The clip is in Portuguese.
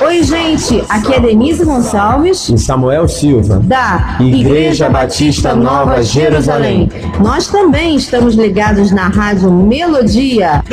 Oi, gente, aqui é Denise Gonçalves e Samuel Silva, da Igreja Batista Nova Jerusalém. Nós também estamos ligados na Rádio Melodia.